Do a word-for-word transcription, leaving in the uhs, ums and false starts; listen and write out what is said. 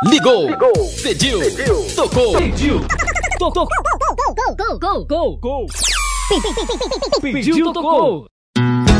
Ligou, Ligou. Pediu, pediu, tocou, pediu, Tocou, gol, gol, gol, gol, gol, gol, gol. Pediu, tocou.